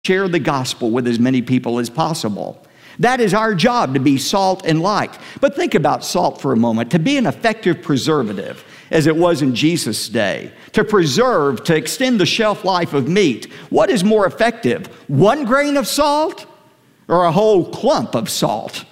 share the gospel with as many people as possible. That is our job, to be salt and light. But think about salt for a moment. To be an effective preservative, as it was in Jesus' day, to preserve, to extend the shelf life of meat, what is more effective? 1 grain of salt or a whole clump of salt?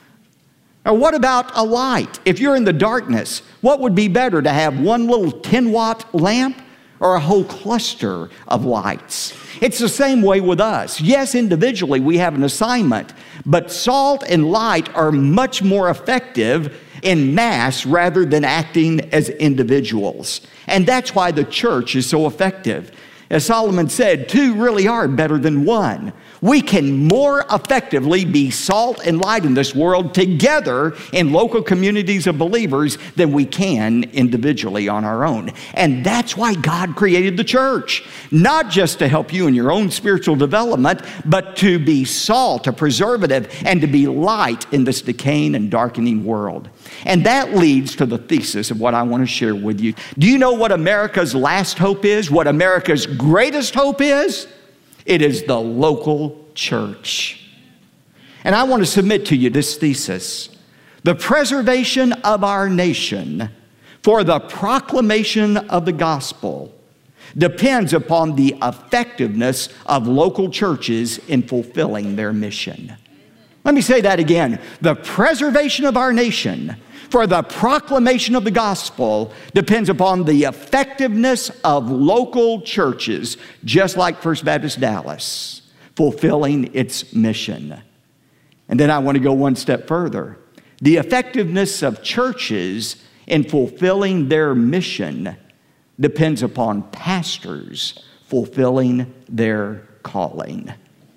Or what about a light? If you're in the darkness, what would be better, to have one little 10-watt lamp or a whole cluster of lights? It's the same way with us. Yes, individually we have an assignment, but salt and light are much more effective in mass rather than acting as individuals. And that's why the church is so effective. As Solomon said, 2 really are better than 1. We can more effectively be salt and light in this world together in local communities of believers than we can individually on our own. And that's why God created the church. Not just to help you in your own spiritual development, but to be salt, a preservative, and to be light in this decaying and darkening world. And that leads to the thesis of what I want to share with you. Do you know what America's last hope is? What America's greatest hope is? It is the local church. And I want to submit to you this thesis. The preservation of our nation for the proclamation of the gospel depends upon the effectiveness of local churches in fulfilling their mission. Let me say that again. The preservation of our nation for the proclamation of the gospel depends upon the effectiveness of local churches, just like First Baptist Dallas, fulfilling its mission. And then I want to go one step further. The effectiveness of churches in fulfilling their mission depends upon pastors fulfilling their calling.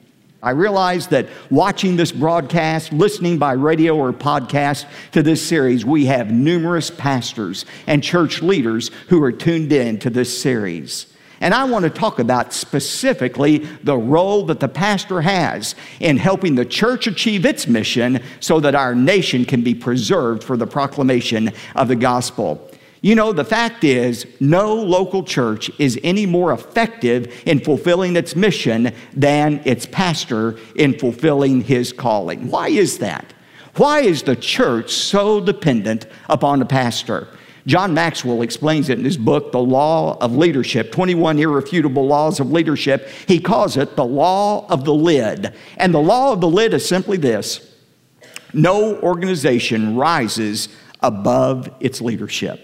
I realize that watching this broadcast, listening by radio or podcast to this series, we have numerous pastors and church leaders who are tuned in to this series. And I want to talk about specifically the role that the pastor has in helping the church achieve its mission so that our nation can be preserved for the proclamation of the gospel. You know, the fact is, no local church is any more effective in fulfilling its mission than its pastor in fulfilling his calling. Why is that? Why is the church so dependent upon the pastor? John Maxwell explains it in his book, The Law of Leadership, 21 Irrefutable Laws of Leadership. He calls it the law of the lid. And the law of the lid is simply this: no organization rises above its leadership.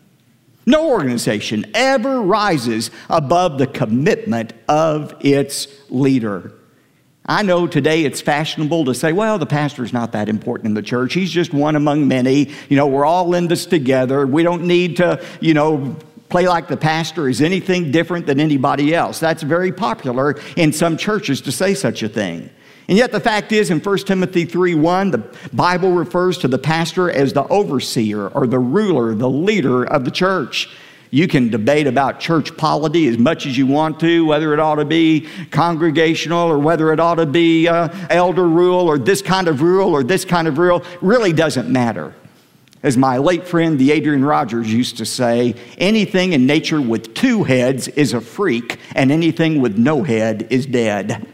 No organization ever rises above the commitment of its leader. I know today it's fashionable to say, well, the pastor's not that important in the church. He's just one among many. You know, we're all in this together. We don't need to, play like the pastor is anything different than anybody else. That's very popular in some churches to say such a thing. And yet the fact is, in 1 Timothy 3:1, the Bible refers to the pastor as the overseer or the ruler, the leader of the church. You can debate about church polity as much as you want to, whether it ought to be congregational or whether it ought to be elder rule or this kind of rule or this kind of rule. Really doesn't matter. As my late friend, the Adrian Rogers, used to say, anything in nature with 2 heads is a freak, and anything with no head is dead.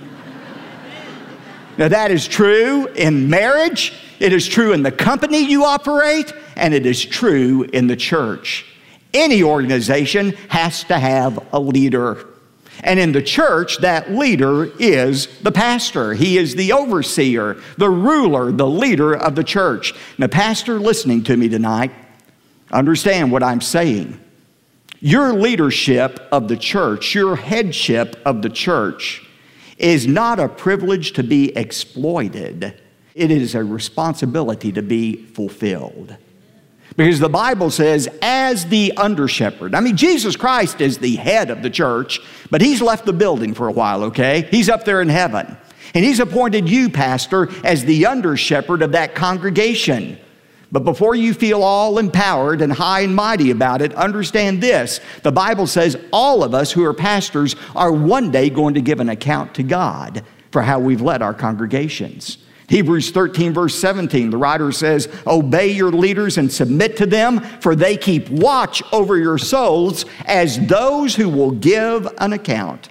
Now that is true in marriage, it is true in the company you operate, and it is true in the church. Any organization has to have a leader. And in the church, that leader is the pastor. He is the overseer, the ruler, the leader of the church. Now, pastor listening to me tonight, understand what I'm saying. Your leadership of the church, your headship of the church, is not a privilege to be exploited. It is a responsibility to be fulfilled. Because the Bible says, as the under-shepherd. I mean, Jesus Christ is the head of the church, but he's left the building for a while, okay? He's up there in heaven. And he's appointed you, pastor, as the under-shepherd of that congregation. But before you feel all empowered and high and mighty about it, understand this. The Bible says all of us who are pastors are one day going to give an account to God for how we've led our congregations. Hebrews 13 verse 17, the writer says, obey your leaders and submit to them, for they keep watch over your souls as those who will give an account.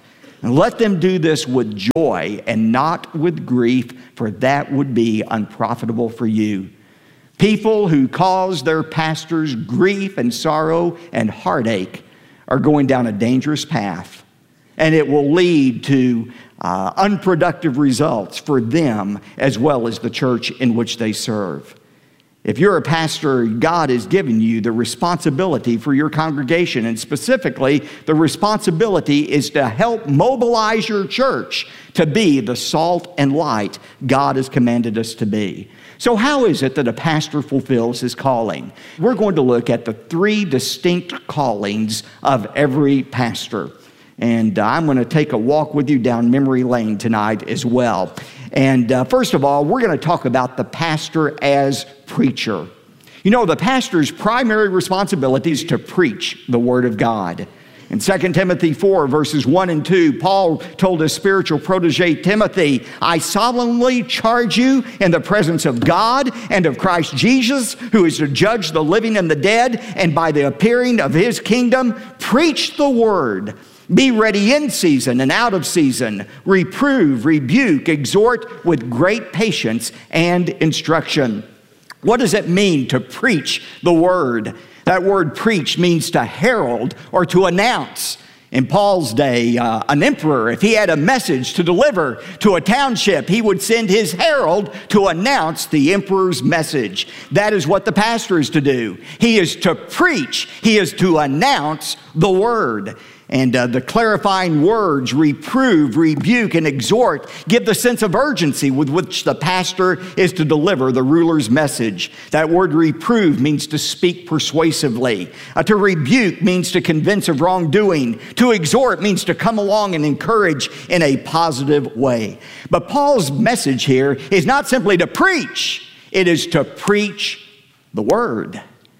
And let them do this with joy and not with grief, for that would be unprofitable for you. People who cause their pastors grief and sorrow and heartache are going down a dangerous path, and it will lead to unproductive results for them as well as the church in which they serve. If you're a pastor, God has given you the responsibility for your congregation, and specifically, the responsibility is to help mobilize your church to be the salt and light God has commanded us to be. So how is it that a pastor fulfills his calling? We're going to look at the three distinct callings of every pastor. And I'm going to take a walk with you down memory lane tonight as well. And first of all, we're going to talk about the pastor as preacher. You know, the pastor's primary responsibility is to preach the Word of God. In 2 Timothy 4, verses 1 and 2, Paul told his spiritual protege Timothy, I solemnly charge you in the presence of God and of Christ Jesus, who is to judge the living and the dead, and by the appearing of his kingdom, preach the Word. Be ready in season and out of season. Reprove, rebuke, exhort with great patience and instruction. What does it mean to preach the Word? That word preach means to herald or to announce. In Paul's day, an emperor, if he had a message to deliver to a township, he would send his herald to announce the emperor's message. That is what the pastor is to do. He is to preach. He is to announce the Word. And the clarifying words, reprove, rebuke, and exhort, give the sense of urgency with which the pastor is to deliver the ruler's message. That word reprove means to speak persuasively. To rebuke means to convince of wrongdoing. To exhort means to come along and encourage in a positive way. But Paul's message here is not simply to preach. It is to preach the Word.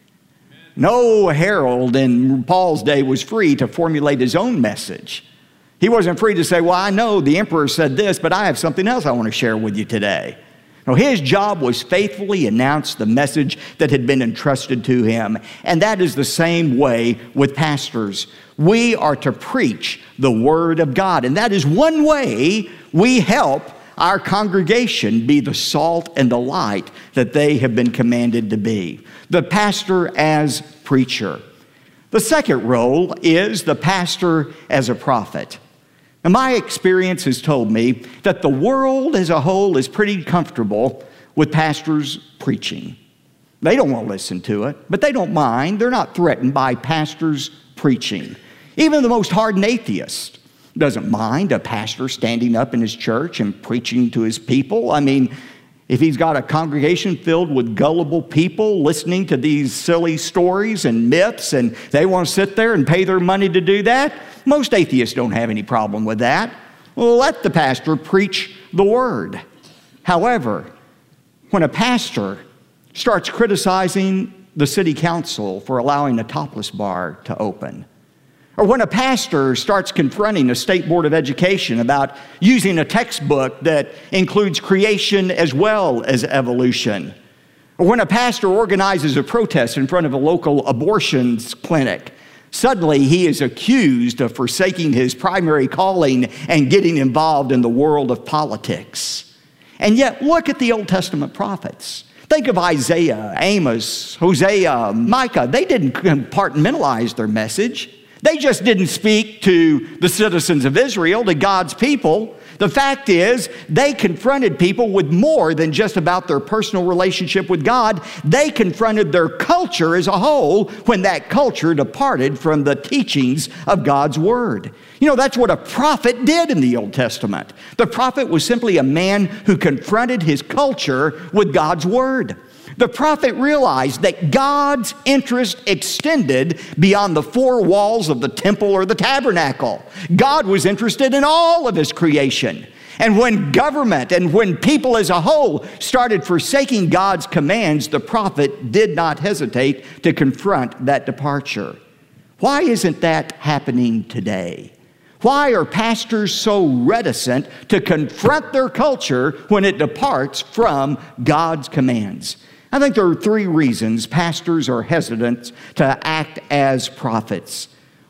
No herald in Paul's day was free to formulate his own message. He wasn't free to say, well, I know the emperor said this, but I have something else I want to share with you today. No, his job was faithfully announce the message that had been entrusted to him. And that is the same way with pastors. We are to preach the Word of God. And that is one way we help our congregation be the salt and the light that they have been commanded to be. The pastor as preacher. The second role is the pastor as a prophet. Now, my experience has told me that the world as a whole is pretty comfortable with pastors preaching. They don't want to listen to it, but they don't mind. They're not threatened by pastors preaching. Even the most hardened atheist doesn't mind a pastor standing up in his church and preaching to his people. I mean, if he's got a congregation filled with gullible people listening to these silly stories and myths, and they want to sit there and pay their money to do that, most atheists don't have any problem with that. Well, let the pastor preach the Word. However, when a pastor starts criticizing the city council for allowing a topless bar to open, or when a pastor starts confronting a state board of education about using a textbook that includes creation as well as evolution, or when a pastor organizes a protest in front of a local abortion clinic, suddenly he is accused of forsaking his primary calling and getting involved in the world of politics. And yet, look at the Old Testament prophets. Think of Isaiah, Amos, Hosea, Micah. They didn't compartmentalize their message. They just didn't speak to the citizens of Israel, to God's people. The fact is, they confronted people with more than just about their personal relationship with God. They confronted their culture as a whole when that culture departed from the teachings of God's Word. You know, that's what a prophet did in the Old Testament. The prophet was simply a man who confronted his culture with God's Word. The prophet realized that God's interest extended beyond the four walls of the temple or the tabernacle. God was interested in all of His creation. And when government and when people as a whole started forsaking God's commands, the prophet did not hesitate to confront that departure. Why isn't that happening today? Why are pastors so reticent to confront their culture when it departs from God's commands? I think there are three reasons pastors are hesitant to act as prophets.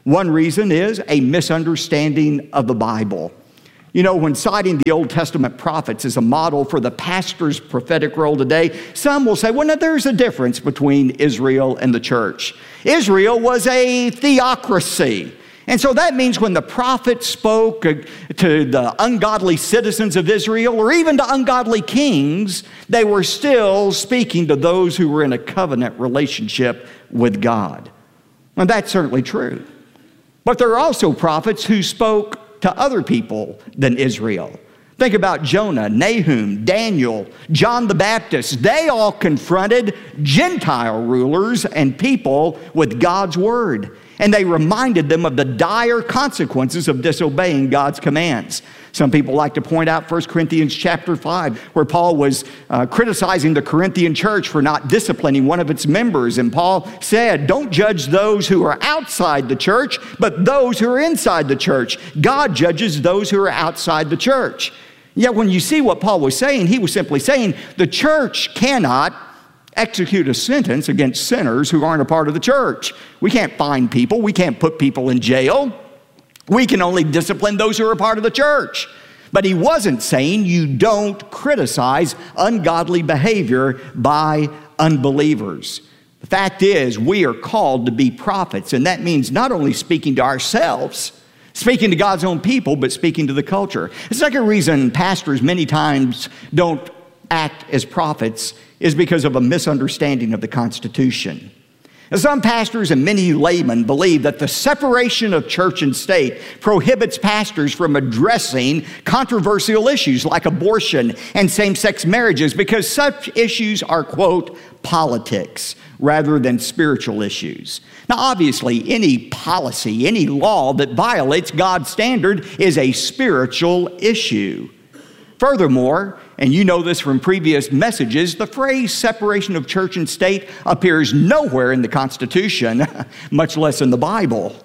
One reason is a misunderstanding of the Bible. You know, when citing the Old Testament prophets as a model for the pastor's prophetic role today, some will say, well, no, there's a difference between Israel and the church. Israel was a theocracy. And so that means when the prophets spoke to the ungodly citizens of Israel, or even to ungodly kings, they were still speaking to those who were in a covenant relationship with God. And that's certainly true. But there are also prophets who spoke to other people than Israel. Think about Jonah, Nahum, Daniel, John the Baptist. They all confronted Gentile rulers and people with God's word. And they reminded them of the dire consequences of disobeying God's commands. Some people like to point out 1 Corinthians chapter 5, where Paul was criticizing the Corinthian church for not disciplining one of its members. And Paul said, don't judge those who are outside the church, but those who are inside the church. God judges those who are outside the church. Yet when you see what Paul was saying, he was simply saying the church cannot execute a sentence against sinners who aren't a part of the church. We can't fine people. We can't put people in jail. We can only discipline those who are a part of the church. But he wasn't saying you don't criticize ungodly behavior by unbelievers. The fact is, we are called to be prophets, and that means not only speaking to ourselves, speaking to God's own people, but speaking to the culture. The second reason pastors many times don't act as prophets is because of a misunderstanding of the Constitution. Now, some pastors and many laymen believe that the separation of church and state prohibits pastors from addressing controversial issues like abortion and same-sex marriages because such issues are, quote, politics rather than spiritual issues. Now, obviously, any policy, any law that violates God's standard is a spiritual issue. Furthermore, and you know this from previous messages, the phrase separation of church and state appears nowhere in the Constitution, much less in the Bible.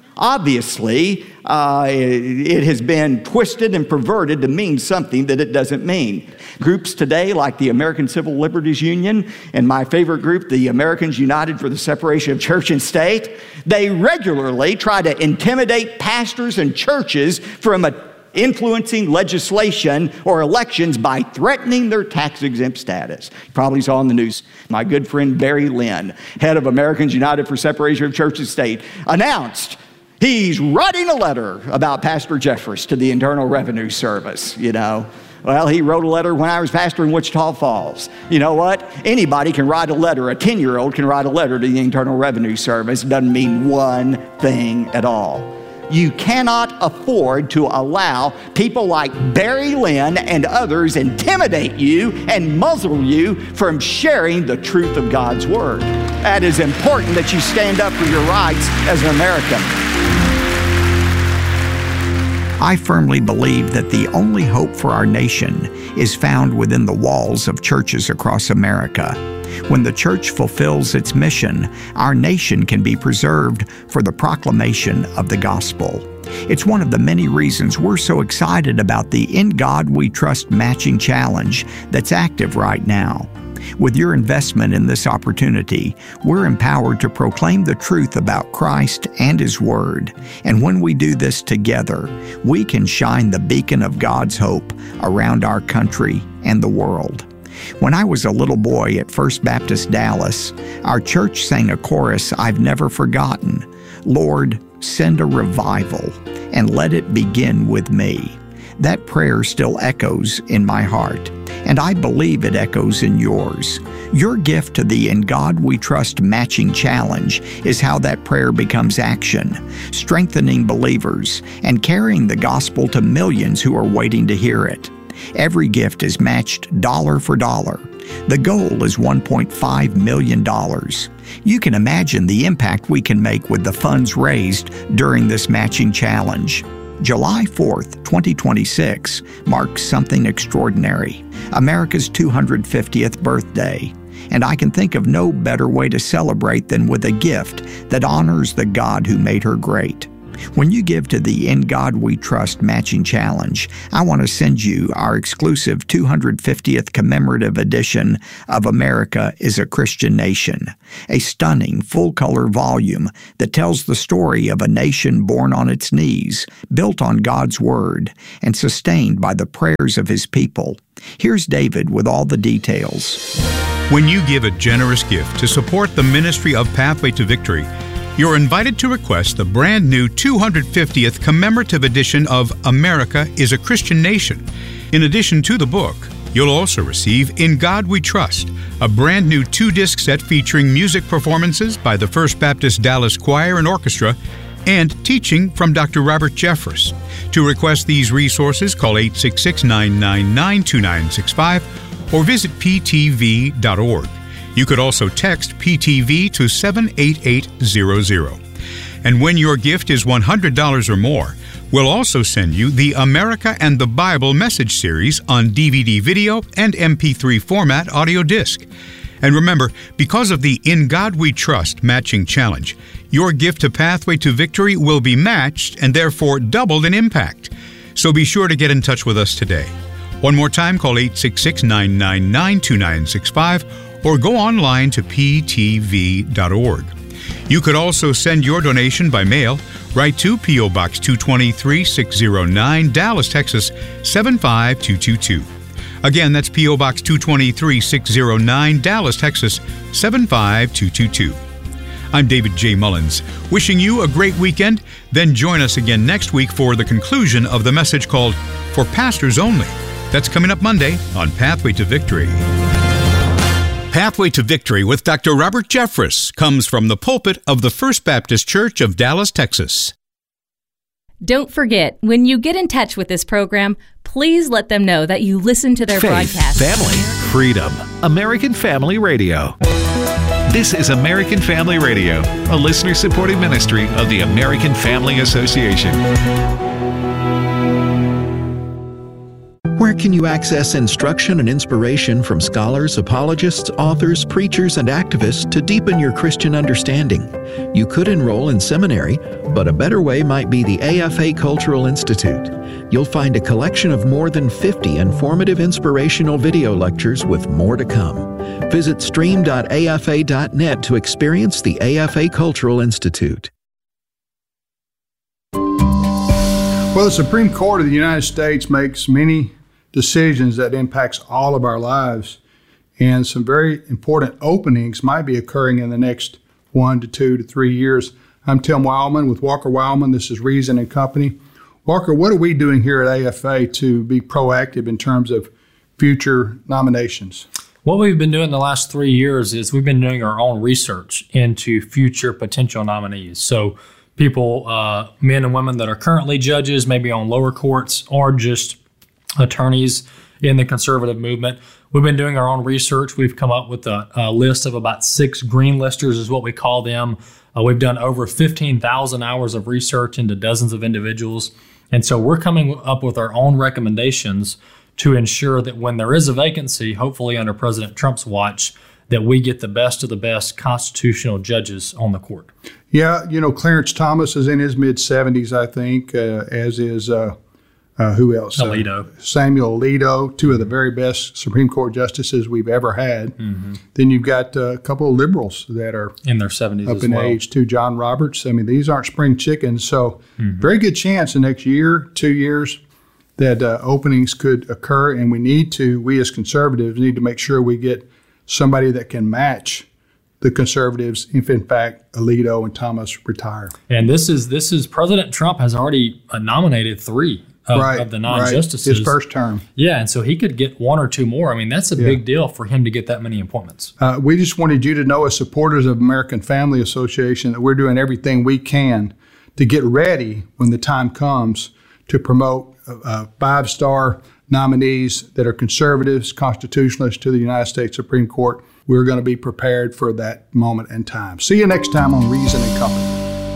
Obviously, it has been twisted and perverted to mean something that it doesn't mean. Groups today like the American Civil Liberties Union and my favorite group, the Americans United for the Separation of Church and State, they regularly try to intimidate pastors and churches from influencing legislation or elections by threatening their tax-exempt status. You probably saw in the news, my good friend Barry Lynn, head of Americans United for Separation of Church and State, announced he's writing a letter about Pastor Jeffress to the Internal Revenue Service, you know. Well, he wrote a letter when I was pastor in Wichita Falls. You know what? Anybody can write a letter. A 10-year-old can write a letter to the Internal Revenue Service. It doesn't mean one thing at all. You cannot afford to allow people like Barry Lynn and others intimidate you and muzzle you from sharing the truth of God's Word. That is important that you stand up for your rights as an American. I firmly believe that the only hope for our nation is found within the walls of churches across America. When the church fulfills its mission, our nation can be preserved for the proclamation of the gospel. It's one of the many reasons we're so excited about the In God We Trust Matching Challenge that's active right now. With your investment in this opportunity, we're empowered to proclaim the truth about Christ and His Word. And when we do this together, we can shine the beacon of God's hope around our country and the world. When I was a little boy at First Baptist Dallas, our church sang a chorus I've never forgotten. Lord, send a revival, and let it begin with me. That prayer still echoes in my heart, and I believe it echoes in yours. Your gift to the In God We Trust Matching Challenge is how that prayer becomes action, strengthening believers and carrying the gospel to millions who are waiting to hear it. Every gift is matched dollar for dollar. The goal is $1.5 million. You can imagine the impact we can make with the funds raised during this matching challenge. July 4th, 2026 marks something extraordinary, America's 250th birthday. And I can think of no better way to celebrate than with a gift that honors the God who made her great. When you give to the In God We Trust Matching Challenge, I want to send you our exclusive 250th commemorative edition of America is a Christian Nation, a stunning full-color volume that tells the story of a nation born on its knees, built on God's Word, and sustained by the prayers of His people. Here's David with all the details. When you give a generous gift to support the ministry of Pathway to Victory, you're invited to request the brand new 250th commemorative edition of America is a Christian Nation. In addition to the book, you'll also receive In God We Trust, a brand new 2-disc set featuring music performances by the First Baptist Dallas Choir and Orchestra and teaching from Dr. Robert Jeffress. To request these resources, call 866-999-2965 or visit ptv.org. You could also text PTV to 78800. And when your gift is $100 or more, we'll also send you the America and the Bible message series on DVD video and MP3 format audio disc. And remember, because of the In God We Trust Matching Challenge, your gift to Pathway to Victory will be matched and therefore doubled in impact. So be sure to get in touch with us today. One more time, call 866-999-2965 or go online to ptv.org. You could also send your donation by mail. Write to P.O. Box 223-609, Dallas, Texas 75222. Again, that's P.O. Box 223-609, Dallas, Texas 75222. I'm David J. Mullins, wishing you a great weekend. Then join us again next week for the conclusion of the message called For Pastors Only. That's coming up Monday on Pathway to Victory. Pathway to Victory with Dr. Robert Jeffress comes from the pulpit of the First Baptist Church of Dallas, Texas. Don't forget, when you get in touch with this program, please let them know that you listen to their Faith, broadcast. family, freedom. American Family Radio. This is American Family Radio, a listener-supported ministry of the American Family Association. Where can you access instruction and inspiration from scholars, apologists, authors, preachers, and activists to deepen your Christian understanding? You could enroll in seminary, but a better way might be the AFA Cultural Institute. You'll find a collection of more than 50 informative inspirational video lectures with more to come. Visit stream.afa.net to experience the AFA Cultural Institute. Well, the Supreme Court of the United States makes many decisions that impacts all of our lives, and some very important openings might be occurring in the next 1 to 2 to 3 years. I'm Tim Wildman with Walker Wildman. This is Reason and Company. Walker, what are we doing here at AFA to be proactive in terms of future nominations? What we've been doing the last 3 years is we've been doing our own research into future potential nominees. So people, men and women that are currently judges, maybe on lower courts, or just attorneys in the conservative movement. We've been doing our own research. We've come up with a list of about 6 green listers is what we call them. We've done over 15,000 hours of research into dozens of individuals. And so we're coming up with our own recommendations to ensure that when there is a vacancy, hopefully under President Trump's watch, that we get the best of the best constitutional judges on the court. Yeah, Clarence Thomas is in his mid-70s, I think, as is... who else? Alito. Samuel Alito, 2 of the very best Supreme Court justices we've ever had. Mm-hmm. Then you've got a couple of liberals that are in their 70s up as in well. age, too. John Roberts. I mean, these aren't spring chickens. So very good chance the next year, 2 years, that openings could occur. And we as conservatives need to make sure we get somebody that can match the conservatives if, in fact, Alito and Thomas retire. And this is President Trump has already nominated 3 of the non-justices. Right. His first term. Yeah, and so he could get 1 or 2 more. I mean, that's a big deal for him to get that many appointments. We just wanted you to know, as supporters of American Family Association, that we're doing everything we can to get ready when the time comes to promote 5-star nominees that are conservatives, constitutionalists to the United States Supreme Court. We're going to be prepared for that moment in time. See you next time on Reason and Company.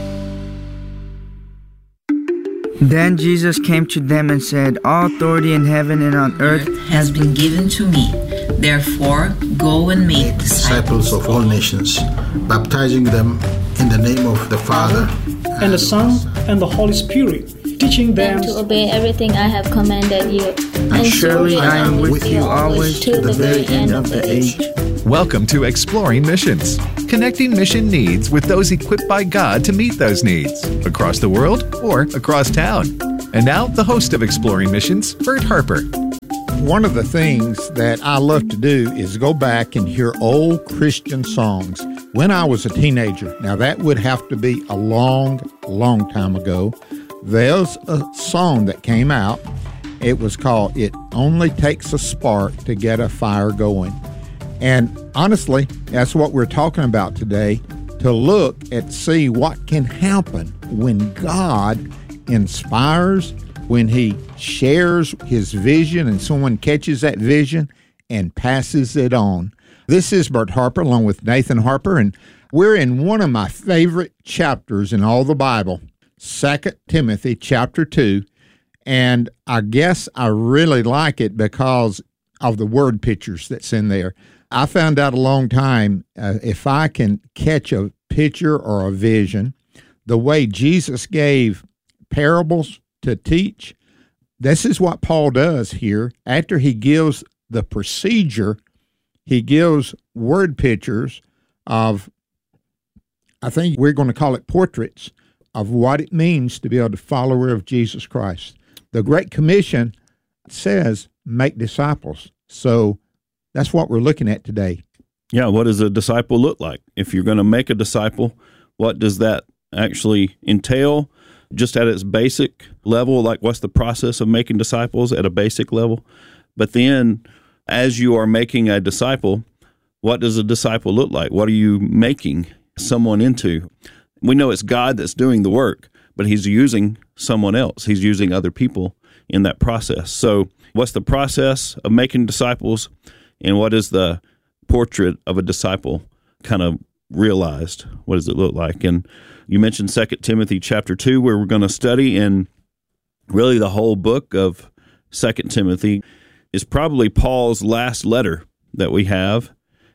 Then Jesus came to them and said, "All authority in heaven and on earth has been given to me. Therefore, go and make disciples of all nations, baptizing them in the name of the Father, and the Son, and the Holy Spirit, teaching them to obey everything I have commanded you. And surely I am with you always to the very end of the age. Welcome to Exploring Missions, connecting mission needs with those equipped by God to meet those needs, across the world or across town. And now, the host of Exploring Missions, Bert Harper. One of the things that I love to do is go back and hear old Christian songs. When I was a teenager, now that would have to be a long time ago, there's a song that came out. It was called It Only Takes a Spark to Get a Fire Going. And honestly, that's what we're talking about today, to look and see what can happen when God inspires, when He shares His vision and someone catches that vision and passes it on. This is Bert Harper along with Nathan Harper, and we're in one of my favorite chapters in all the Bible, 2 Timothy chapter 2, and I guess I really like it because of the word pictures that's in there. I found out a long time, if I can catch a picture or a vision, the way Jesus gave parables to teach, this is what Paul does here. After he gives the procedure, he gives word pictures of, I think we're going to call it portraits, of what it means to be a follower of Jesus Christ. The Great Commission says, make disciples. So that's what we're looking at today. Yeah, what does a disciple look like? If you're going to make a disciple, what does that actually entail? Just at its basic level, like what's the process of making disciples at a basic level? But then as you are making a disciple, what does a disciple look like? What are you making someone into? We know it's God that's doing the work, but He's using someone else. He's using other people in that process. So what's the process of making disciples, and what is the portrait of a disciple kind of realized? What does it look like? And you mentioned 2 Timothy chapter 2, where we're going to study, and really the whole book of 2 Timothy is probably Paul's last letter that we have.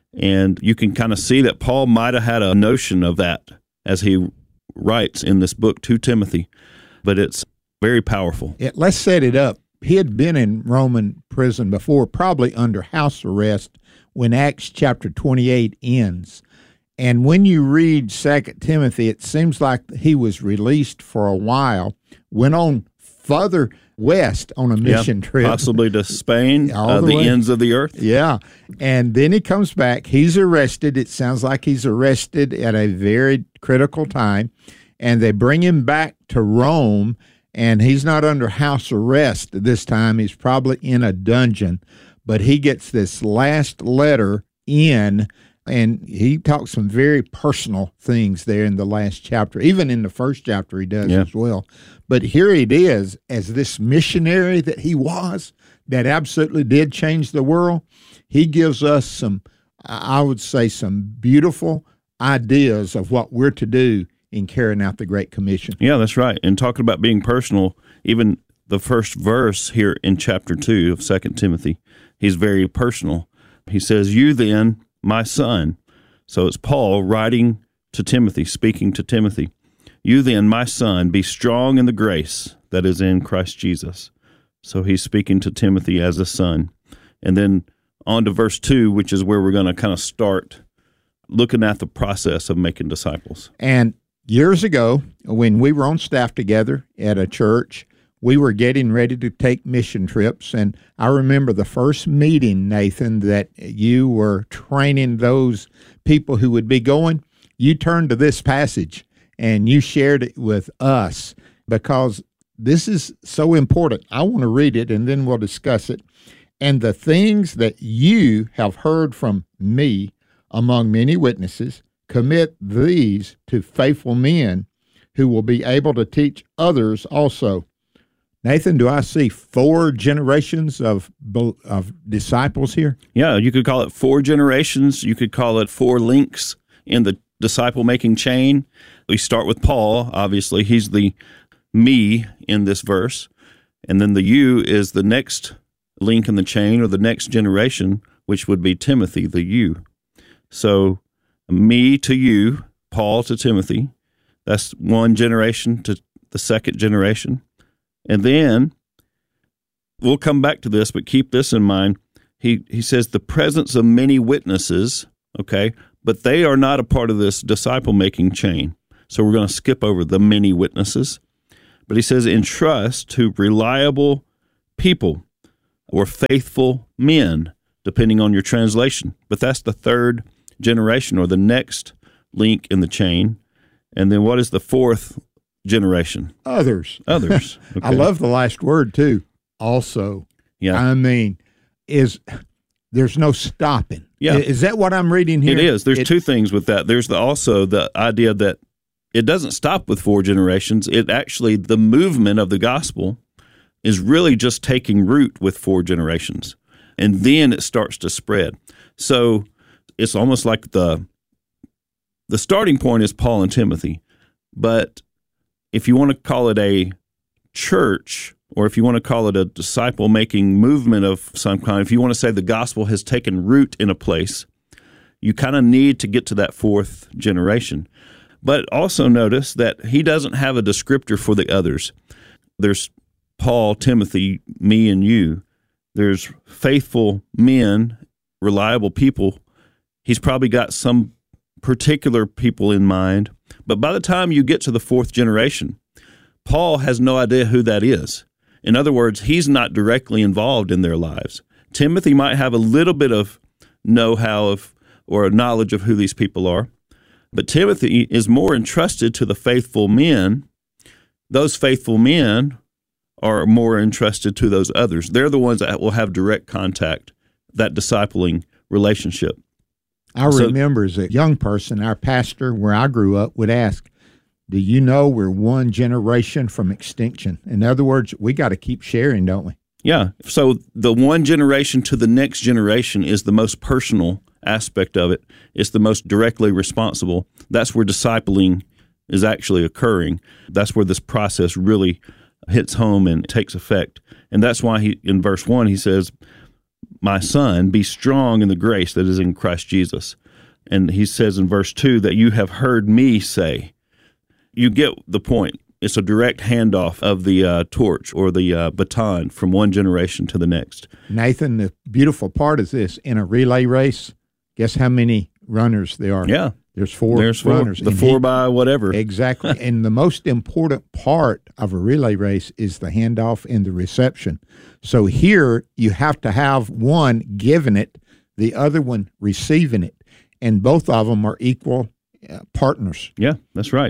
And you can kind of see that Paul might have had a notion of that as he writes in this book to Timothy, but it's very powerful. Let's set it up. He had been in Roman prison before, probably under house arrest, when Acts chapter 28 ends. And when you read 2 Timothy, it seems like he was released for a while, went on further west on a mission trip. Possibly to Spain, the ends of the earth. Yeah. And then he comes back. He's arrested. It sounds like he's arrested at a very critical time. And they bring him back to Rome, and he's not under house arrest this time. He's probably in a dungeon. But he gets this last letter in, and he talks some very personal things there in the last chapter. Even in the first chapter he does as well. But here it is, as this missionary that he was, that absolutely did change the world. He gives us some, I would say, some beautiful ideas of what we're to do in carrying out the Great Commission. Yeah, that's right. And talking about being personal, even the first verse here in chapter 2 of 2 Timothy, he's very personal. He says, "You then, my son." So it's Paul writing to Timothy, speaking to Timothy. "You then, my son, be strong in the grace that is in Christ Jesus." So he's speaking to Timothy as a son. And then on to verse 2, which is where we're going to kind of start looking at the process of making disciples. And years ago, when we were on staff together at a church, we were getting ready to take mission trips. And I remember the first meeting, Nathan, that you were training those people who would be going. You turned to this passage and you shared it with us because this is so important. I want to read it and then we'll discuss it. "And the things that you have heard from me among many witnesses, commit these to faithful men who will be able to teach others also." Nathan, do I see 4 generations of disciples here? Yeah, you could call it 4 generations. You could call it 4 links in the disciple-making chain. We start with Paul, obviously. He's the me in this verse. And then the you is the next link in the chain, or the next generation, which would be Timothy, the you. So me to you, Paul to Timothy. That's one generation to the second generation. And then we'll come back to this, but keep this in mind. He says the presence of many witnesses, okay, but they are not a part of this disciple-making chain. So we're going to skip over the many witnesses. But he says entrust to reliable people or faithful men, depending on your translation. But that's the third generation or the next link in the chain. And then what is the fourth generation? Others. Okay. I love the last word too. Also. Yeah. I mean, there's no stopping. Yeah. Is that what I'm reading here? It is. There's two things with that. There's also the idea that it doesn't stop with 4 generations. It actually, the movement of the gospel is really just taking root with 4 generations. And then it starts to spread. So it's almost like the starting point is Paul and Timothy. But if you want to call it a church, or if you want to call it a disciple-making movement of some kind, if you want to say the gospel has taken root in a place, you kind of need to get to that 4th generation. But also notice that he doesn't have a descriptor for the others. There's Paul, Timothy, me, and you. There's faithful men, reliable people. He's probably got some particular people in mind. But by the time you get to the 4th generation, Paul has no idea who that is. In other words, he's not directly involved in their lives. Timothy might have a little bit of know-how of or knowledge of who these people are, but Timothy is more entrusted to the faithful men. Those faithful men are more entrusted to those others. They're the ones that will have direct contact, that discipling relationship. I remember as a young person, our pastor where I grew up would ask, do you know we're 1 generation from extinction? In other words, we got to keep sharing, don't we? Yeah. So the 1 generation to the next generation is the most personal aspect of it. It's the most directly responsible. That's where discipling is actually occurring. That's where this process really hits home and takes effect. And that's why in verse 1, he says, my son, be strong in the grace that is in Christ Jesus. And he says in verse 2 that you have heard me say. You get the point. It's a direct handoff of the torch or the baton from 1 generation to the next. Nathan, the beautiful part is this. In a relay race, guess how many runners there are? Yeah. There's 4 runners. The 4 by whatever. Exactly. And the most important part of a relay race is the handoff and the reception. So here you have to have one giving it, the other one receiving it. And both of them are equal partners. Yeah, that's right.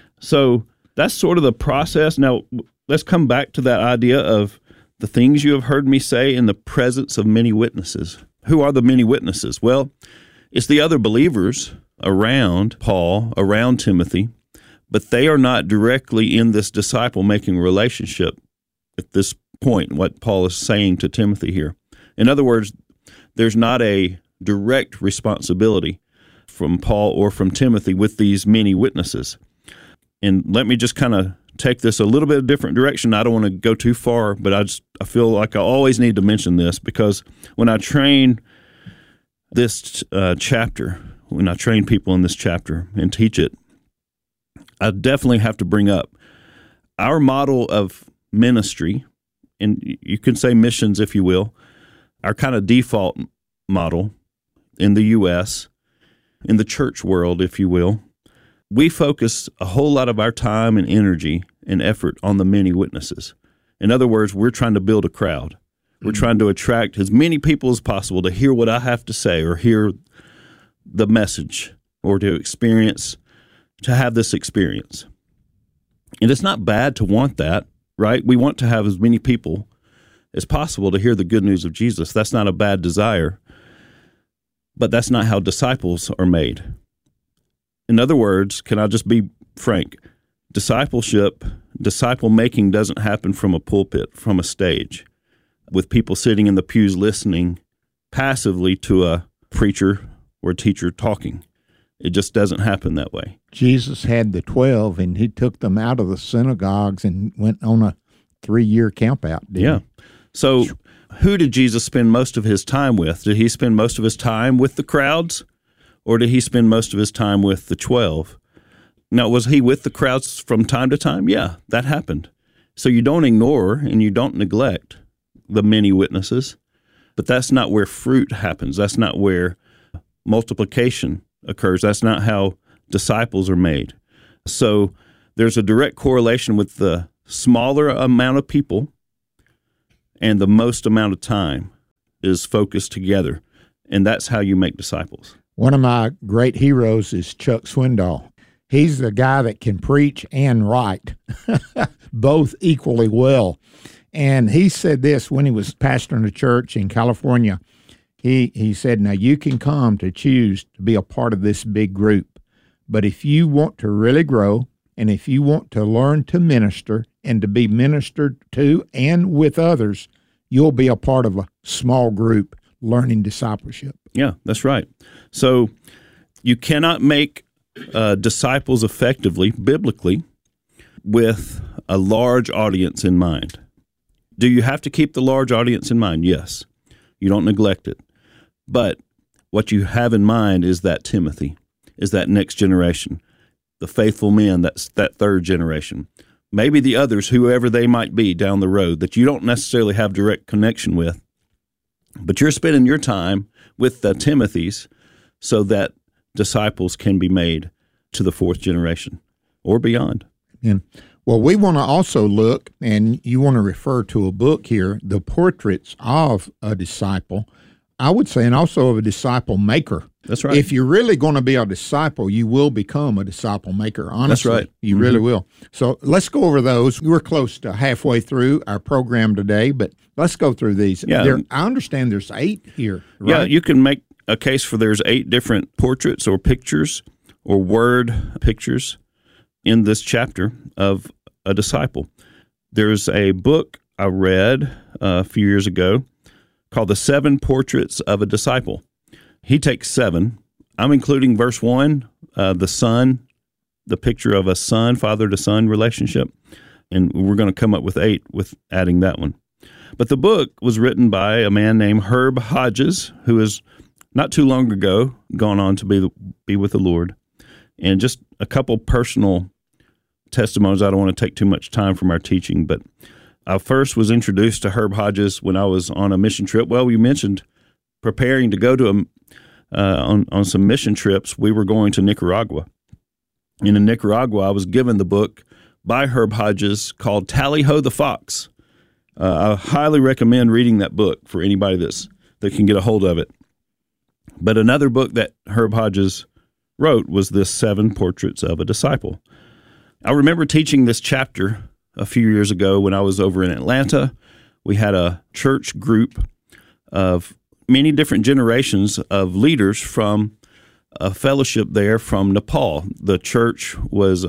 So that's sort of the process. Now, let's come back to that idea of the things you have heard me say in the presence of many witnesses. Who are the many witnesses? Well, it's the other believers around Paul, around Timothy, but they are not directly in this disciple-making relationship at this point, what Paul is saying to Timothy here. In other words, there's not a direct responsibility from Paul or from Timothy with these many witnesses. And let me just kind of take this a little bit of different direction. I don't want to go too far, but I feel like I always need to mention this because when I train this chapter, when I train people in this chapter and teach it, I definitely have to bring up our model of ministry, and you can say missions if you will, our kind of default model in the U.S., in the church world, if you will. We focus a whole lot of our time and energy and effort on the many witnesses. In other words, we're trying to build a crowd. We're trying to attract as many people as possible to hear what I have to say or hear the message or to have this experience. And it's not bad to want that, right? We want to have as many people as possible to hear the good news of Jesus. That's not a bad desire, but that's not how disciples are made. In other words, can I just be frank? Disciple-making doesn't happen from a pulpit, from a stage, with people sitting in the pews listening passively to a preacher or a teacher talking. It just doesn't happen that way. Jesus had the 12, and he took them out of the synagogues and went on a 3-year campout. Yeah. So who did Jesus spend most of his time with? Did he spend most of his time with the crowds? Or did he spend most of his time with the 12? Now, was he with the crowds from time to time? Yeah, that happened. So you don't ignore and you don't neglect the many witnesses, but that's not where fruit happens. That's not where multiplication occurs. That's not how disciples are made. So there's a direct correlation with the smaller amount of people and the most amount of time is focused together. And that's how you make disciples. One of my great heroes is Chuck Swindoll. He's the guy that can preach and write, both equally well. And he said this when he was pastoring a church in California. He said, now you can come to choose to be a part of this big group, but if you want to really grow and if you want to learn to minister and to be ministered to and with others, you'll be a part of a small group learning discipleship. Yeah, that's right. So you cannot make disciples effectively, biblically, with a large audience in mind. Do you have to keep the large audience in mind? Yes. You don't neglect it. But what you have in mind is that Timothy, is that next generation, the faithful men, that's that third generation. Maybe the others, whoever they might be down the road, that you don't necessarily have direct connection with, but you're spending your time with the Timothys so that disciples can be made to the fourth generation or beyond. And well, we want to also look, and you want to refer to a book here, The Portraits of a Disciple, I would say, and also of a disciple maker. That's right. If you're really going to be a disciple, you will become a disciple maker, honestly. That's right. You really will. So let's go over those. We're close to halfway through our program today, but let's go through these. Yeah. I understand there's 8 here, right? Yeah, you can make a case for there's 8 different portraits or pictures or word pictures in this chapter of a disciple. There's a book I read a few years ago called The 7 Portraits of a Disciple. He takes 7. I'm including verse 1, the son, the picture of a son, father to son relationship, and we're going to come up with 8 with adding that one. But the book was written by a man named Herb Hodges, who is not too long ago gone on to be with the Lord. And just a couple personal testimonies. I don't want to take too much time from our teaching, but I first was introduced to Herb Hodges when I was on a mission trip. Well, you mentioned preparing to go to on some mission trips. We were going to Nicaragua. And in Nicaragua, I was given the book by Herb Hodges called Tally Ho the Fox. I highly recommend reading that book for anybody that can get a hold of it. But another book that Herb Hodges wrote was this 7 Portraits of a Disciple. I remember teaching this chapter a few years ago when I was over in Atlanta. We had a church group of many different generations of leaders from a fellowship there from Nepal. The church was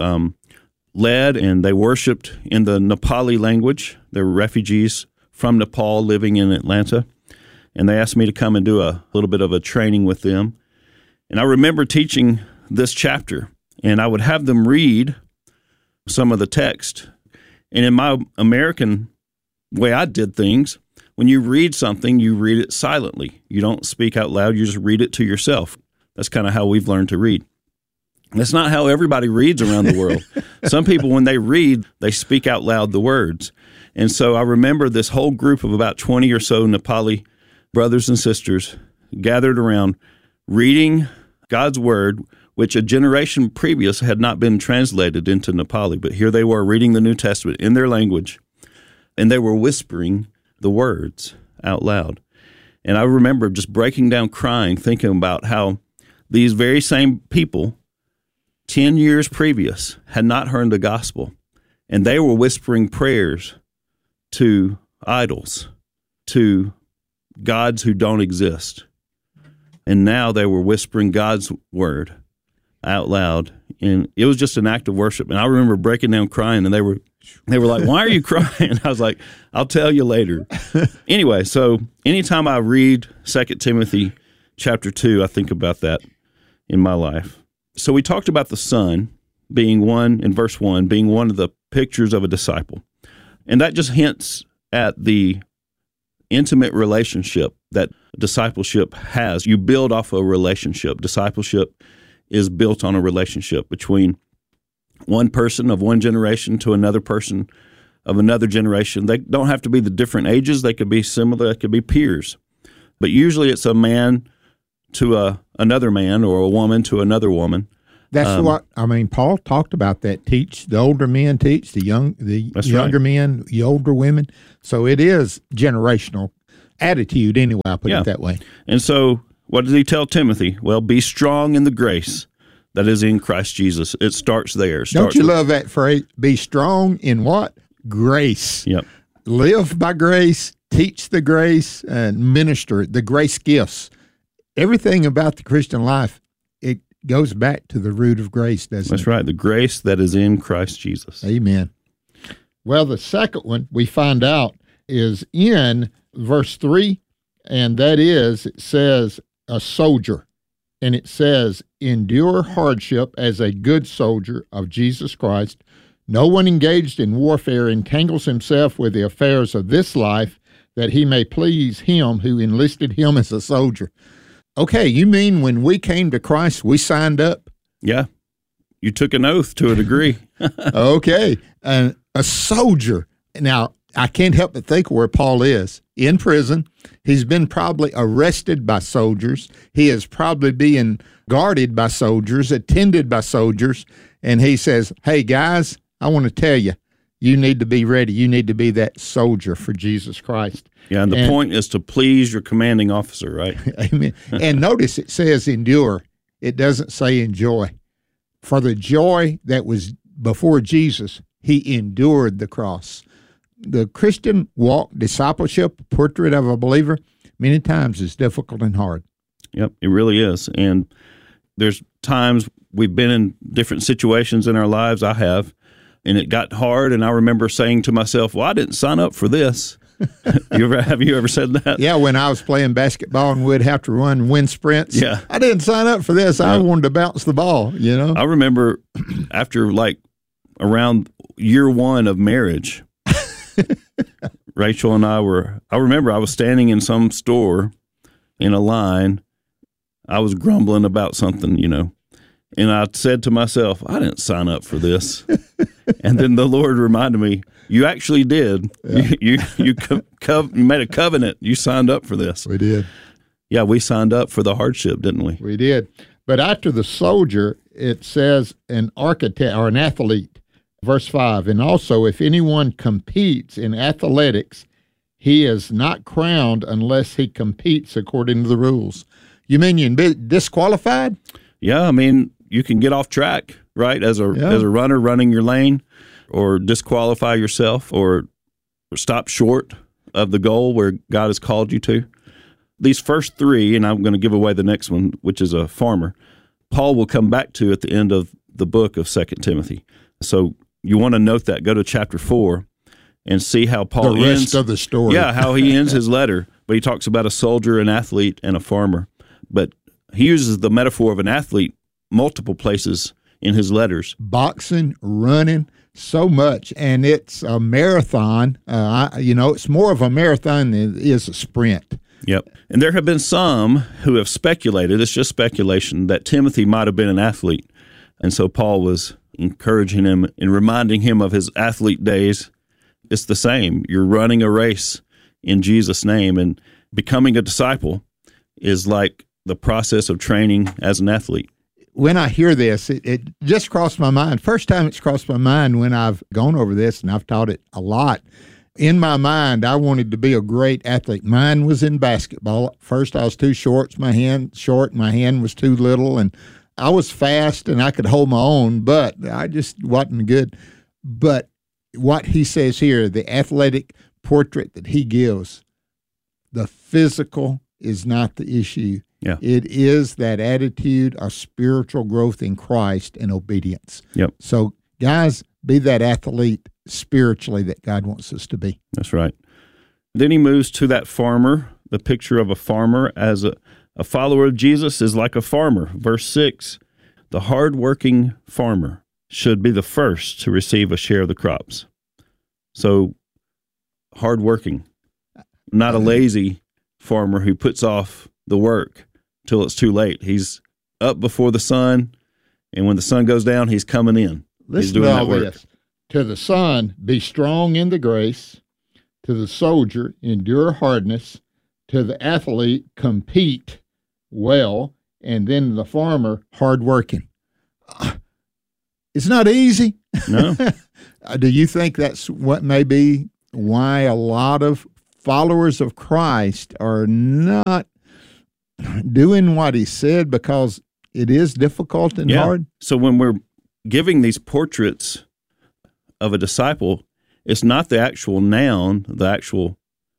led and they worshiped in the Nepali language. There were refugees from Nepal living in Atlanta, and they asked me to come and do a little bit of a training with them. And I remember teaching this chapter, and I would have them read some of the text. And in my American way I did things, when you read something, you read it silently. You don't speak out loud, you just read it to yourself. That's kind of how we've learned to read. That's not how everybody reads around the world. Some people, when they read, they speak out loud the words. And so I remember this whole group of about 20 or so Nepali brothers and sisters gathered around reading God's word, which a generation previous had not been translated into Nepali. But here they were reading the New Testament in their language, and they were whispering the words out loud. And I remember just breaking down crying, thinking about how these very same people 10 years previous had not heard the gospel, and they were whispering prayers to idols, to gods who don't exist. And now they were whispering God's word out loud, and it was just an act of worship. And I remember breaking down crying, and they were like, "Why are you crying?" I was like, "I'll tell you later." Anyway, so anytime I read 2 Timothy chapter 2, I think about that in my life. So we talked about the son being one, in verse 1, being one of the pictures of a disciple. And that just hints at the intimate relationship that discipleship has. You build off a relationship. Discipleship is built on a relationship between one person of one generation to another person of another generation. They don't have to be the different ages. They could be similar. They could be peers. But usually it's a man to another man, or a woman to another woman. That's what I mean. Paul talked about that. Teach the older men, teach the younger men, the older women. So it is generational attitude anyway. I'll put it that way. And so what did he tell Timothy? Well, be strong in the grace that is in Christ Jesus. It starts there. Don't you love that phrase? Be strong in what? Grace. Yep. Live by grace, teach the grace, and minister the grace gifts. Everything about the Christian life, it goes back to the root of grace, doesn't it? That's right, the grace that is in Christ Jesus. Amen. Well, the second one we find out is in verse 3, and that is, it says, a soldier. And it says, endure hardship as a good soldier of Jesus Christ. No one engaged in warfare entangles himself with the affairs of this life, that he may please him who enlisted him as a soldier. Okay, you mean when we came to Christ, we signed up? Yeah. You took an oath to a degree. Okay. A soldier. Now, I can't help but think where Paul is. In prison. He's been probably arrested by soldiers. He is probably being guarded by soldiers, attended by soldiers. And he says, hey, guys, I want to tell you, you need to be ready. You need to be that soldier for Jesus Christ. Yeah, and the point is to please your commanding officer, right? Amen. And notice it says endure. It doesn't say enjoy. For the joy that was before Jesus, he endured the cross. The Christian walk, discipleship, portrait of a believer, many times is difficult and hard. Yep, it really is. And there's times we've been in different situations in our lives, I have, and it got hard, and I remember saying to myself, well, I didn't sign up for this. Have you ever said that? Yeah, when I was playing basketball and we'd have to run wind sprints. Yeah. I didn't sign up for this. I wanted to bounce the ball, you know? I remember after around year one of marriage, Rachel and I remember I was standing in some store in a line. I was grumbling about something, and I said to myself, I didn't sign up for this. And then the Lord reminded me, you actually did. Yeah. You made a covenant. You signed up for this. We did. Yeah, we signed up for the hardship, didn't we? We did. But after the soldier, it says an architect or an athlete. Verse 5, and also if anyone competes in athletics, he is not crowned unless he competes according to the rules. You mean you can be disqualified? Yeah, I mean, you can get off track, right, as a runner running your lane, or disqualify yourself, or stop short of the goal where God has called you to. These first three, and I'm going to give away the next one, which is a farmer, Paul will come back to at the end of the book of 2 Timothy. So you want to note that. Go to chapter 4 and see how Paul ends. The rest of the story. Yeah, how he ends his letter. But he talks about a soldier, an athlete, and a farmer. But he uses the metaphor of an athlete multiple places in his letters. Boxing, running, so much. And it's a marathon. It's more of a marathon than it is a sprint. Yep. And there have been some who have speculated, it's just speculation, that Timothy might have been an athlete. And so Paul was encouraging him and reminding him of his athlete days. It's the same. You're running a race in Jesus' name, and becoming a disciple is like the process of training as an athlete. When I hear this, it just crossed my mind. First time it's crossed my mind when I've gone over this, and I've taught it a lot. In my mind, I wanted to be a great athlete. Mine was in basketball. At first, I was too short. My hand was too little, and I was fast and I could hold my own, but I just wasn't good. But what he says here, the athletic portrait that he gives, the physical is not the issue. Yeah. It is that attitude of spiritual growth in Christ and obedience. Yep. So, guys, be that athlete spiritually that God wants us to be. That's right. Then he moves to that farmer, the picture of a farmer as a follower of Jesus is like a farmer. Verse 6, the hardworking farmer should be the first to receive a share of the crops. So, hardworking, not a lazy farmer who puts off the work till it's too late. He's up before the sun, and when the sun goes down, he's coming in. Listen to all this. To the son, be strong in the grace. To the soldier, endure hardness. To the athlete, compete well. And then the farmer, hardworking. It's not easy. No. Do you think that's what may be why a lot of followers of Christ are not doing what he said, because it is difficult and hard? So when we're giving these portraits of a disciple, it's not the actual noun, the actual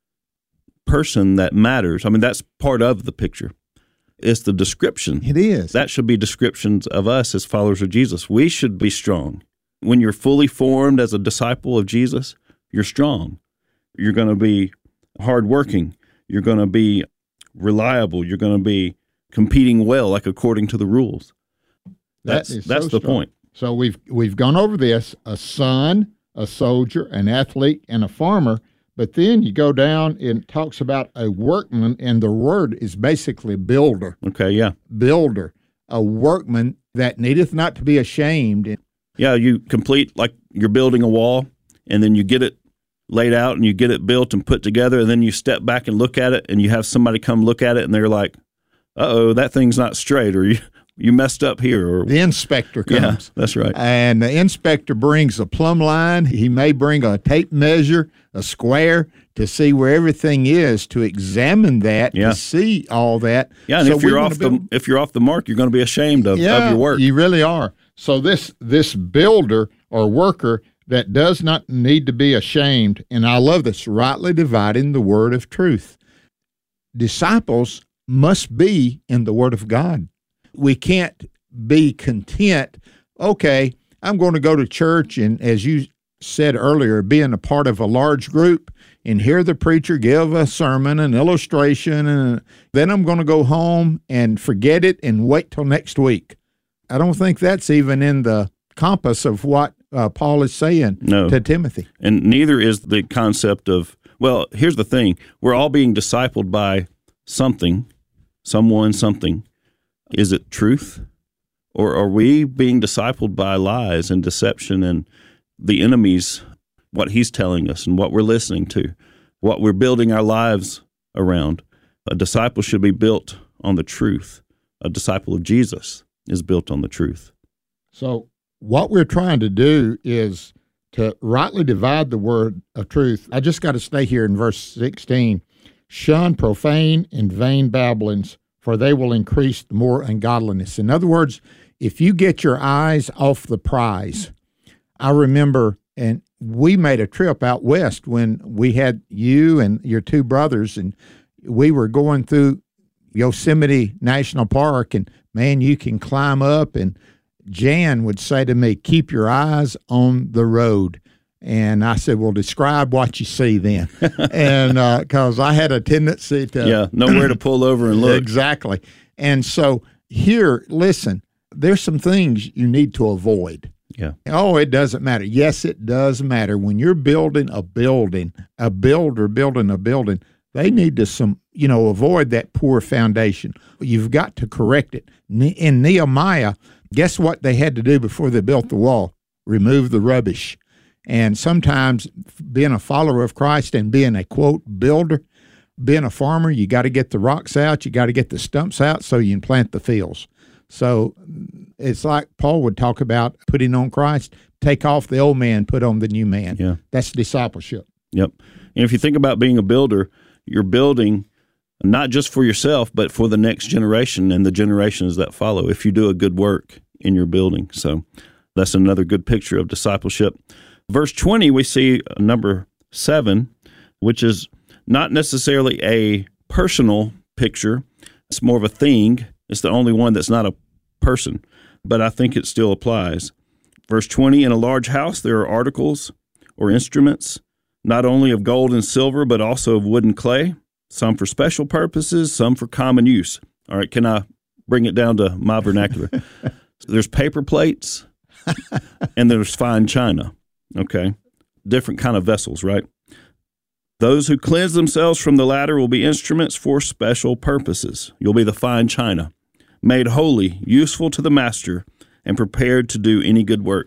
person that matters. I mean, that's part of the picture. It's the description. It is. That should be descriptions of us as followers of Jesus. We should be strong. When you're fully formed as a disciple of Jesus, you're strong. You're going to be hardworking. You're going to be reliable. You're going to be competing well, like according to the rules. That's the point. So we've gone over this: a son, a soldier, an athlete, and a farmer. But then you go down and it talks about a workman, and the word is basically builder. Okay, yeah. Builder, a workman that needeth not to be ashamed. Yeah, you complete, like you're building a wall, and then you get it laid out, and you get it built and put together, and then you step back and look at it, and you have somebody come look at it, and they're like, uh-oh, that thing's not straight, or you messed up here. Or the inspector comes. Yeah, that's right. And the inspector brings a plumb line. He may bring a tape measure, a square, to see where everything is, to examine that, to see all that. Yeah, and so if you're off the mark, you're going to be ashamed of your work. You really are. So this builder or worker that does not need to be ashamed, and I love this, rightly dividing the word of truth. Disciples must be in the word of God. We can't be content, okay, I'm going to go to church and, as you said earlier, being a part of a large group and hear the preacher give a sermon, an illustration, and then I'm going to go home and forget it and wait till next week. I don't think that's even in the compass of what Paul is saying to Timothy. And neither is the concept of, well, here's the thing. We're all being discipled by something, someone, something. Is it truth? Or are we being discipled by lies and deception and the enemy's, what he's telling us and what we're listening to, what we're building our lives around? A disciple should be built on the truth. A disciple of Jesus is built on the truth. So what we're trying to do is to rightly divide the word of truth. I just got to stay here in verse 16. Shun profane and vain babblings, for they will increase more ungodliness. In other words, if you get your eyes off the prize, I remember, and we made a trip out west when we had you and your two brothers, and we were going through Yosemite National Park, and man, you can climb up, and Jan would say to me, keep your eyes on the road. And I said, well, describe what you see then. And because I had a tendency to... nowhere to pull over and look. Exactly. And so here, listen, there's some things you need to avoid. Yeah. Oh, it doesn't matter. Yes, it does matter. When you're building a building, a builder building a building, they need to avoid that poor foundation. You've got to correct it. In Nehemiah, guess what they had to do before they built the wall? Remove the rubbish. And sometimes being a follower of Christ and being a, quote, builder, being a farmer, you got to get the rocks out, you got to get the stumps out so you can plant the fields. So it's like Paul would talk about putting on Christ, take off the old man, put on the new man. Yeah. That's discipleship. Yep. And if you think about being a builder, you're building not just for yourself, but for the next generation and the generations that follow if you do a good work in your building. So that's another good picture of discipleship. Verse 20, we see number 7, which is not necessarily a personal picture. It's more of a thing. It's the only one that's not a person, but I think it still applies. Verse 20, in a large house there are articles or instruments, not only of gold and silver, but also of wood and clay, some for special purposes, some for common use. All right, can I bring it down to my vernacular? So there's paper plates and there's fine china. Okay, different kind of vessels, right? Those who cleanse themselves from the latter will be instruments for special purposes. You'll be the fine china, made holy, useful to the master, and prepared to do any good work.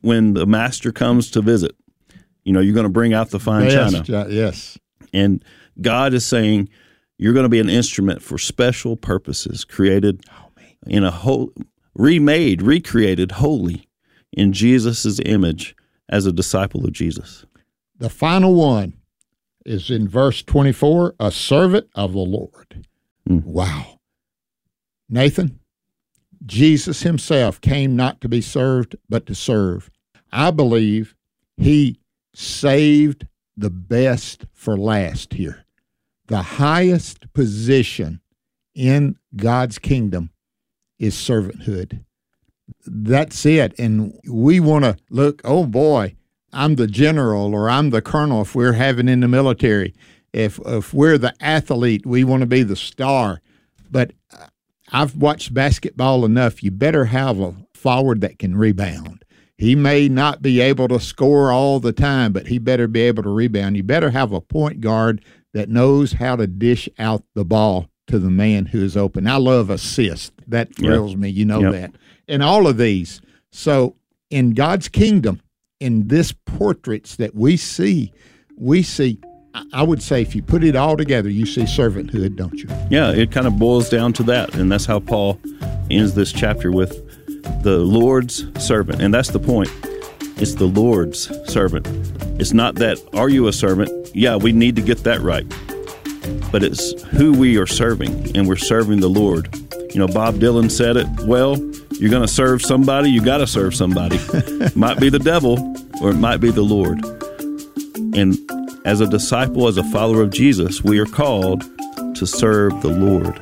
when the master comes to visit, you're going to bring out the fine china. Yes. And God is saying, you're going to be an instrument for special purposes, created in a whole, remade, recreated wholly in Jesus' image as a disciple of Jesus. The final one is in verse 24, a servant of the Lord. Wow. Nathan, Jesus himself came not to be served, but to serve. I believe he saved the best for last here. The highest position in God's kingdom is servanthood. That's it. And we want to look, oh boy, I'm the general or I'm the colonel if we're having in the military. If we're the athlete, we want to be the star. But I've watched basketball enough. You better have a forward that can rebound. He may not be able to score all the time, but he better be able to rebound. You better have a point guard that knows how to dish out the ball to the man who is open. I love assist. That thrills me. You know that. And all of these. So in God's kingdom, in this portraits that we see, I would say if you put it all together, you see servanthood, don't you? Yeah, it kind of boils down to that. And that's how Paul ends this chapter with the Lord's servant. And that's the point. It's the Lord's servant. It's not that, are you a servant? Yeah, we need to get that right. But it's who we are serving, and we're serving the Lord. Bob Dylan said it well, you're going to serve somebody, you got to serve somebody. It might be the devil, or it might be the Lord. And as a disciple, as a follower of Jesus, we are called to serve the Lord.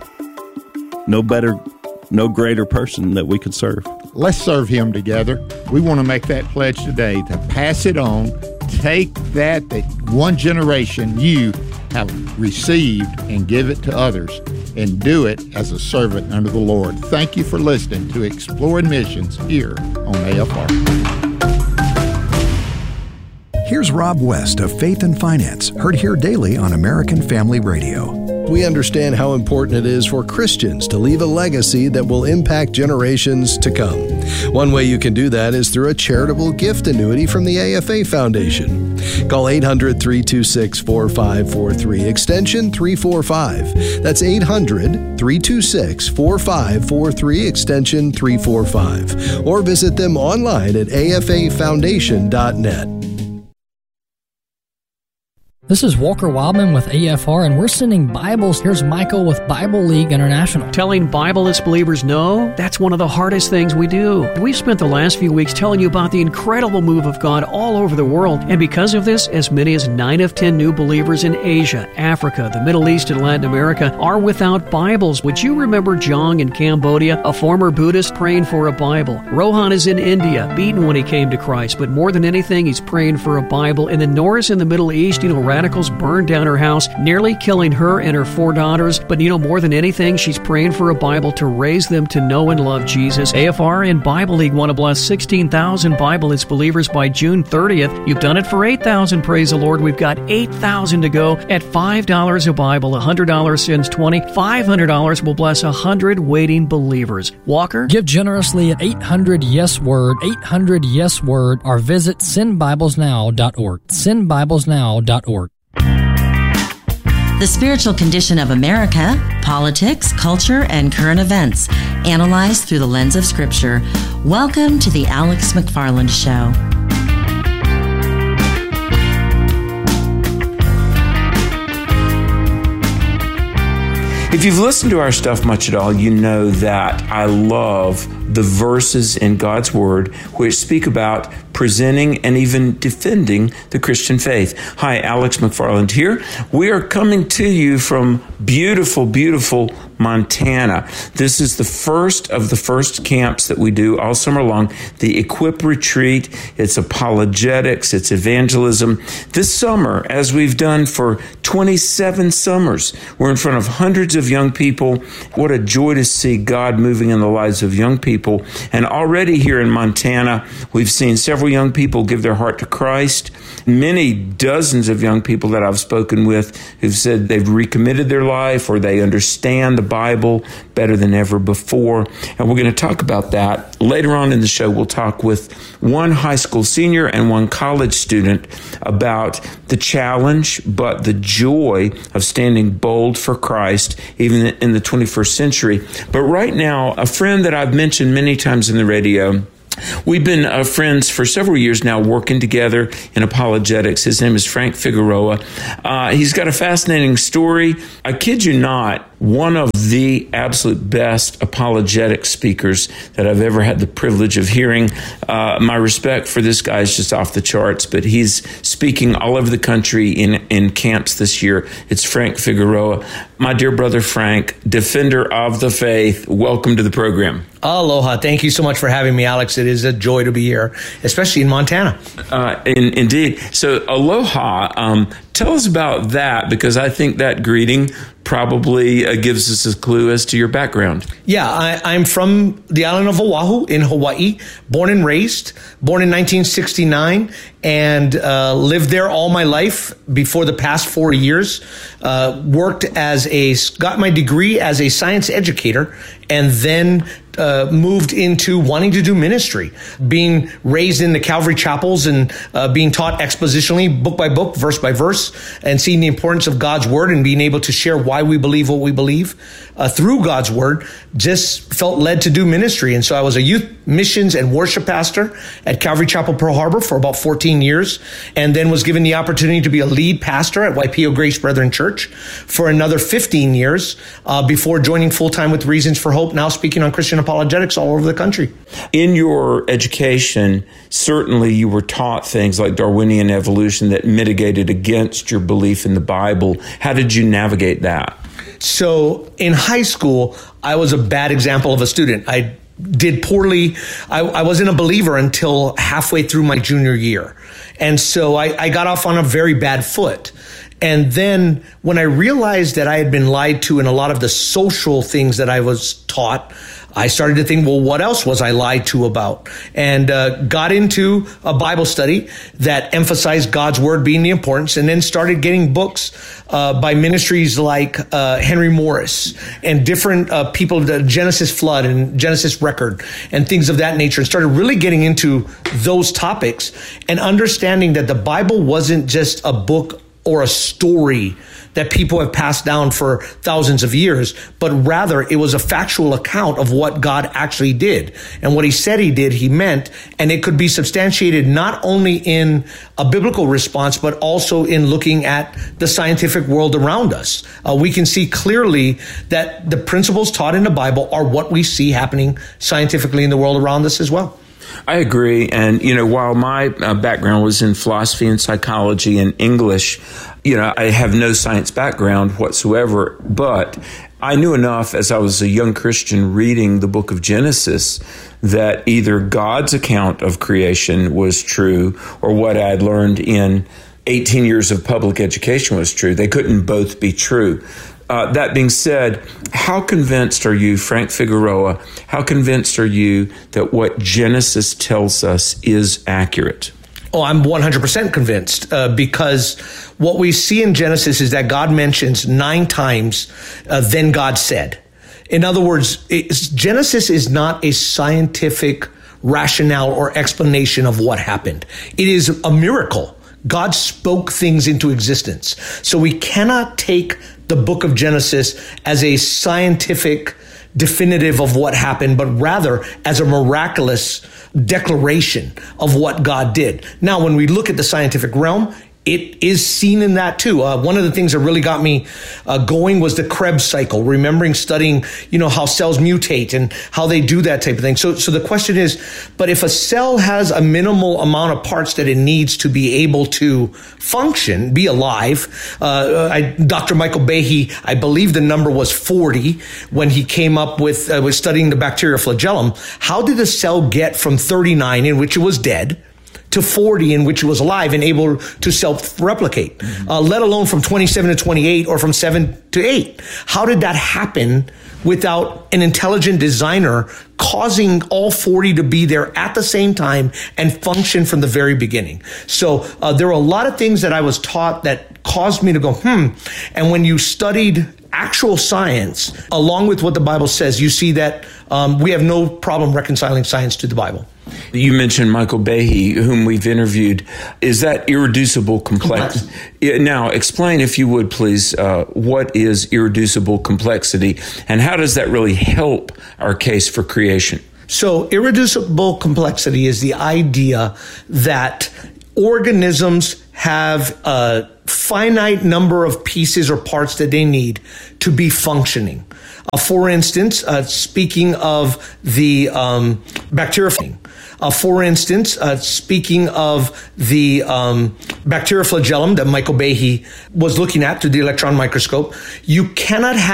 No greater person that we could serve. Let's serve him together. We want to make that pledge today to pass it on. Take that one generation you have received and give it to others, and do it as a servant under the Lord. Thank you for listening to Exploring Missions here on AFR. Here's Rob West of Faith and Finance, heard here daily on American Family Radio. We understand how important it is for Christians to leave a legacy that will impact generations to come. One way you can do that is through a charitable gift annuity from the AFA Foundation. Call 800-326-4543, extension 345. That's 800-326-4543, extension 345. Or visit them online at afafoundation.net. This is Walker Wildman with AFR, and we're sending Bibles. Here's Michael with Bible League International. Telling Bibleless believers no, that's one of the hardest things we do. We've spent the last few weeks telling you about the incredible move of God all over the world, and because of this, as many as 9 of 10 new believers in Asia, Africa, the Middle East, and Latin America are without Bibles. Would you remember Jong in Cambodia, a former Buddhist praying for a Bible? Rohan is in India, beaten when he came to Christ, but more than anything, he's praying for a Bible. And then Norris in the Middle East, radicals burned down her house, nearly killing her and her 4 daughters. But more than anything, she's praying for a Bible to raise them to know and love Jesus. AFR and Bible League want to bless 16,000 Bibleless believers by June 30th. You've done it for 8,000, praise the Lord. We've got 8,000 to go at $5 a Bible. $100 sends 20. $500 will bless 100 waiting believers. Walker? Give generously at 800-YES-WORD, 800-YES-WORD, or visit sendbiblesnow.org. Sendbiblesnow.org. The spiritual condition of America, politics, culture, and current events, analyzed through the lens of Scripture. Welcome to the Alex McFarland Show. If you've listened to our stuff much at all, you know that I love the verses in God's Word which speak about presenting and even defending the Christian faith. Hi, Alex McFarland here. We are coming to you from beautiful, beautiful Montana. This is the first of the first camps that we do all summer long, the Equip Retreat. It's apologetics, it's evangelism. This summer, as we've done for 27 summers, we're in front of hundreds of young people. What a joy to see God moving in the lives of young people. And already here in Montana, we've seen several young people give their heart to Christ. many dozens of young people that I've spoken with who've said they've recommitted their life or they understand the Bible better than ever before. And we're going to talk about that. Later on in the show, we'll talk with one high school senior and one college student about the challenge, but the joy of standing bold for Christ, even in the 21st century. But right now, a friend that I've mentioned many times in the radio, we've been friends for several years now, working together in apologetics. His name is Frank Figueroa. He's got a fascinating story. I kid you not, one of the absolute best apologetic speakers that I've ever had the privilege of hearing. My respect for this guy is just off the charts, but he's speaking all over the country in camps this year. It's Frank Figueroa. My dear brother Frank, defender of the faith, welcome to the program. Aloha. Thank you so much for having me, Alex. It is a joy to be here, especially in Montana. Indeed. So aloha, tell us about that, because I think that greeting probably gives us a clue as to your background. Yeah, I'm from the island of Oahu in Hawaii, born in 1969, and lived there all my life before the past 4 years. Got my degree as a science educator, and then moved into wanting to do ministry, being raised in the Calvary chapels and being taught expositionally, book by book, verse by verse, and seeing the importance of God's word and being able to share why we believe what we believe through God's word. Just felt led to do ministry. And so I was a youth missions and worship pastor at Calvary Chapel, Pearl Harbor for about 14 years, and then was given the opportunity to be a lead pastor at Waipio Grace Brethren Church for another 15 years before joining full-time with Reasons for Hope, now speaking on Christian apologetics all over the country. In your education, certainly you were taught things like Darwinian evolution that mitigated against your belief in the Bible. How did you navigate that? So in high school, I was a bad example of a student. I did poorly. I wasn't a believer until halfway through my junior year. And so I got off on a very bad foot. And then when I realized that I had been lied to in a lot of the social things that I was taught, I started to think, well, what else was I lied to about? And got into a Bible study that emphasized God's word being the importance, and then started getting books by ministries like Henry Morris and different people, the Genesis Flood and Genesis Record and things of that nature, and started really getting into those topics and understanding that the Bible wasn't just a book or a story that people have passed down for thousands of years, but rather it was a factual account of what God actually did. And what he said he did, he meant, and it could be substantiated not only in a biblical response, but also in looking at the scientific world around us. We can see clearly that the principles taught in the Bible are what we see happening scientifically in the world around us as well. I agree. And, while my background was in philosophy and psychology and English, I have no science background whatsoever, but I knew enough as I was a young Christian reading the book of Genesis that either God's account of creation was true or what I had learned in 18 years of public education was true. They couldn't both be true. That being said, how convinced are you, Frank Figueroa, how convinced are you that what Genesis tells us is accurate? Oh, I'm 100% convinced because what we see in Genesis is that God mentions 9 times, then God said. In other words, Genesis is not a scientific rationale or explanation of what happened. It is a miracle. God spoke things into existence. So we cannot take the book of Genesis as a scientific definitive of what happened, but rather as a miraculous declaration of what God did. Now, when we look at the scientific realm, it is seen in that too. One of the things that really got me going was the Krebs cycle, remembering studying, how cells mutate and how they do that type of thing. So the question is, but if a cell has a minimal amount of parts that it needs to be able to function, be alive, Dr. Michael Behe, I believe the number was 40 when he came up with studying the bacterial flagellum. How did a cell get from 39, in which it was dead, to 40 in which it was alive and able to self-replicate, let alone from 27 to 28 or from 7 to 8. How did that happen without an intelligent designer causing all 40 to be there at the same time and function from the very beginning? So there are a lot of things that I was taught that caused me to go, And when you studied actual science, along with what the Bible says, you see that we have no problem reconciling science to the Bible. You mentioned Michael Behe, whom we've interviewed. Is that irreducible complexity? Now, explain, if you would, please, what is irreducible complexity, and how does that really help our case for creation? So, irreducible complexity is the idea that organisms have a finite number of pieces or parts that they need to be functioning. For instance, speaking of the bacterioflagellum, that Michael Behe was looking at through the electron microscope, you cannot have